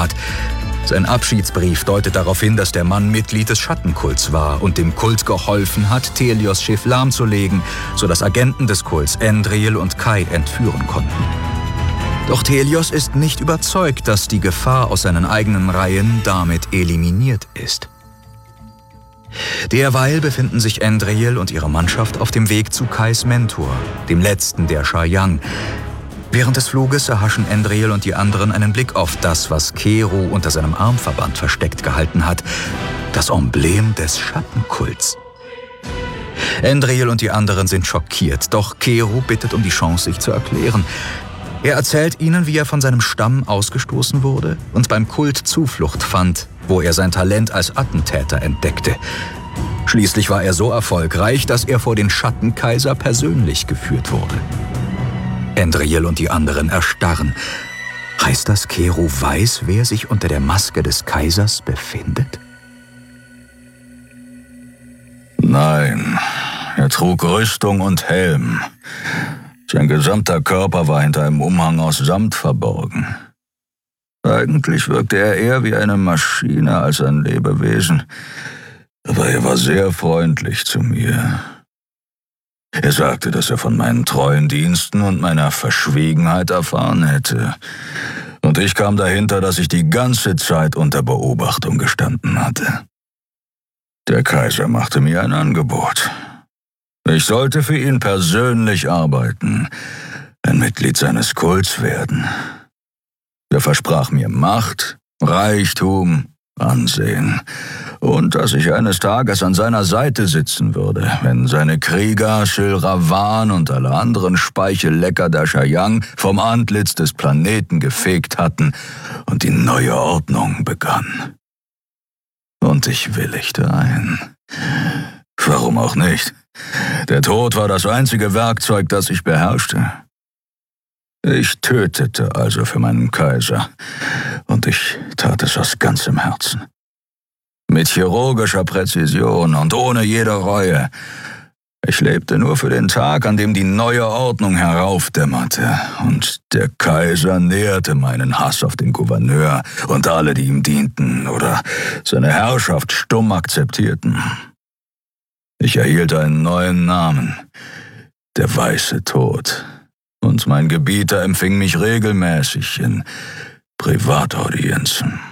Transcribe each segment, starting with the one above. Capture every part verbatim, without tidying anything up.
hat. Sein Abschiedsbrief deutet darauf hin, dass der Mann Mitglied des Schattenkults war und dem Kult geholfen hat, Thelios Schiff lahmzulegen, sodass Agenten des Kults Endriel und Kai entführen konnten. Doch Thelios ist nicht überzeugt, dass die Gefahr aus seinen eigenen Reihen damit eliminiert ist. Derweil befinden sich Endriel und ihre Mannschaft auf dem Weg zu Kais Mentor, dem letzten der Shayang. Während des Fluges erhaschen Endriel und die anderen einen Blick auf das, was Kero unter seinem Armverband versteckt gehalten hat, das Emblem des Schattenkults. Endriel und die anderen sind schockiert, doch Kero bittet um die Chance, sich zu erklären. Er erzählt ihnen, wie er von seinem Stamm ausgestoßen wurde und beim Kult Zuflucht fand, wo er sein Talent als Attentäter entdeckte. Schließlich war er so erfolgreich, dass er vor den Schattenkaiser persönlich geführt wurde. Endriel und die anderen erstarren. Heißt das, Kero weiß, wer sich unter der Maske des Kaisers befindet? Nein, er trug Rüstung und Helm. Sein gesamter Körper war hinter einem Umhang aus Samt verborgen. Eigentlich wirkte er eher wie eine Maschine als ein Lebewesen, aber er war sehr freundlich zu mir. Er sagte, dass er von meinen treuen Diensten und meiner Verschwiegenheit erfahren hätte. Und ich kam dahinter, dass ich die ganze Zeit unter Beobachtung gestanden hatte. Der Kaiser machte mir ein Angebot. Ich sollte für ihn persönlich arbeiten, ein Mitglied seines Kults werden. Er versprach mir Macht, Reichtum, Ansehen und dass ich eines Tages an seiner Seite sitzen würde, wenn seine Krieger Shil Ravan und alle anderen Speichellecker der Shayang vom Antlitz des Planeten gefegt hatten und die neue Ordnung begann. Und ich willigte ein. Warum auch nicht? Der Tod war das einzige Werkzeug, das ich beherrschte. Ich tötete also für meinen Kaiser, und ich tat es aus ganzem Herzen. Mit chirurgischer Präzision und ohne jede Reue. Ich lebte nur für den Tag, an dem die neue Ordnung heraufdämmerte, und der Kaiser näherte meinen Hass auf den Gouverneur und alle, die ihm dienten oder seine Herrschaft stumm akzeptierten. Ich erhielt einen neuen Namen, der Weiße Tod, und mein Gebieter empfing mich regelmäßig in Privataudienzen.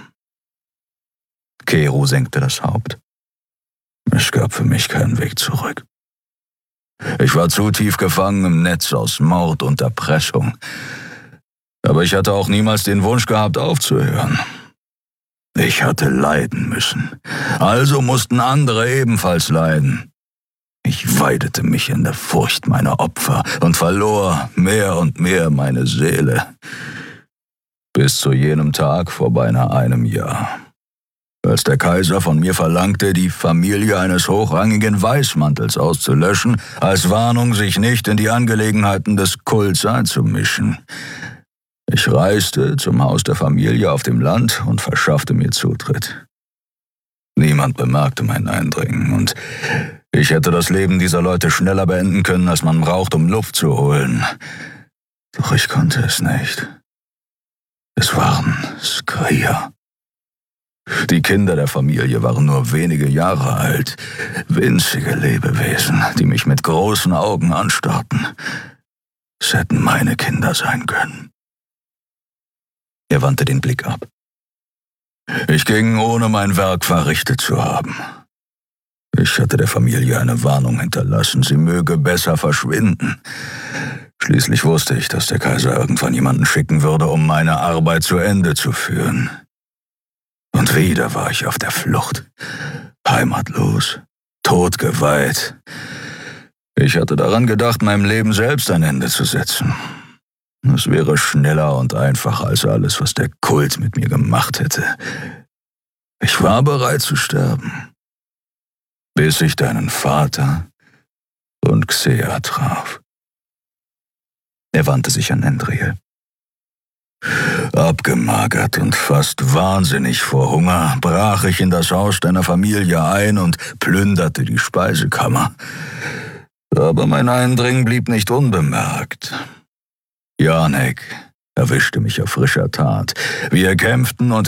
Kero senkte das Haupt. Es gab für mich keinen Weg zurück. Ich war zu tief gefangen im Netz aus Mord und Erpressung. Aber ich hatte auch niemals den Wunsch gehabt, aufzuhören. Ich hatte leiden müssen. Also mussten andere ebenfalls leiden. Ich weidete mich in der Furcht meiner Opfer und verlor mehr und mehr meine Seele. Bis zu jenem Tag vor beinahe einem Jahr. Als der Kaiser von mir verlangte, die Familie eines hochrangigen Weißmantels auszulöschen, als Warnung, sich nicht in die Angelegenheiten des Kults einzumischen. Ich reiste zum Haus der Familie auf dem Land und verschaffte mir Zutritt. Niemand bemerkte mein Eindringen, und ich hätte das Leben dieser Leute schneller beenden können, als man braucht, um Luft zu holen. Doch ich konnte es nicht. Es waren Skrier. Die Kinder der Familie waren nur wenige Jahre alt, winzige Lebewesen, die mich mit großen Augen anstarrten. Es hätten meine Kinder sein können. Er wandte den Blick ab. Ich ging, ohne mein Werk verrichtet zu haben. Ich hatte der Familie eine Warnung hinterlassen, sie möge besser verschwinden. Schließlich wusste ich, dass der Kaiser irgendwann jemanden schicken würde, um meine Arbeit zu Ende zu führen. Und wieder war ich auf der Flucht, heimatlos, todgeweiht. Ich hatte daran gedacht, meinem Leben selbst ein Ende zu setzen. Es wäre schneller und einfacher als alles, was der Kult mit mir gemacht hätte. Ich war bereit zu sterben, bis ich deinen Vater und Xea traf. Er wandte sich an Endriel. Abgemagert und fast wahnsinnig vor Hunger brach ich in das Haus deiner Familie ein und plünderte die Speisekammer. Aber mein Eindringen blieb nicht unbemerkt. Janek erwischte mich auf frischer Tat. Wir kämpften und